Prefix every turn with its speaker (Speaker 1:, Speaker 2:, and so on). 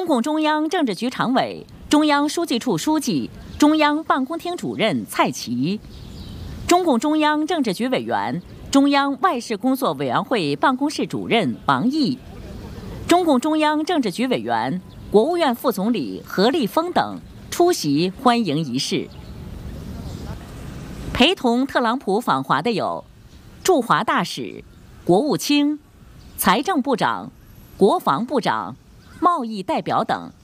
Speaker 1: 共中央政治局常委、中央书记处书记、中央办公厅主任蔡奇，中共中央政治局委员、中央外事工作委员会办公室主任王毅，中共中央政治局委员、国务院副总理何立峰等出席欢迎仪式。陪同特朗普访华的有驻华大使、国务卿、财政部长、国防部长、贸易代表等。